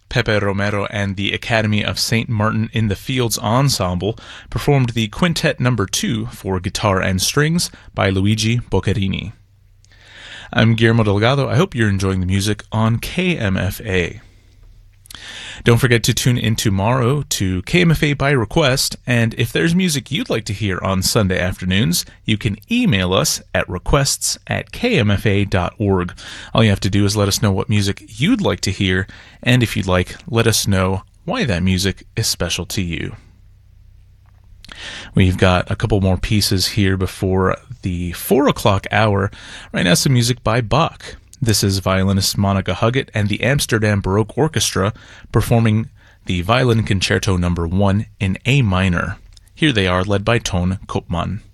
Pepe Romero and the Academy of St. Martin in the Fields Ensemble performed the Quintet No. 2 for guitar and strings by Luigi Boccherini. I'm Guillermo Delgado. I hope you're enjoying the music on KMFA. Don't forget to tune in tomorrow to KMFA by request, and if there's music you'd like to hear on Sunday afternoons, you can email us at requests@kmfa.org. All you have to do is let us know what music you'd like to hear, and if you'd like, let us know why that music is special to you. We've got a couple more pieces here before the 4 o'clock hour. Right now, some music by Bach. This is violinist Monica Huggett and the Amsterdam Baroque Orchestra performing the Violin Concerto No. 1 in A minor. Here they are, led by Toon Koopman.